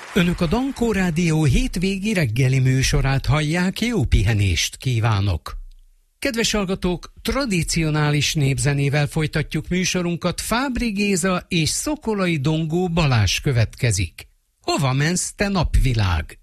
Önök a Dankó Rádió hétvégi reggeli műsorát hallják, jó pihenést kívánok! Kedves hallgatók, tradicionális népzenével folytatjuk műsorunkat, Fábri Géza és Szokolai Dongó Balázs következik. Hova mensz, te napvilág?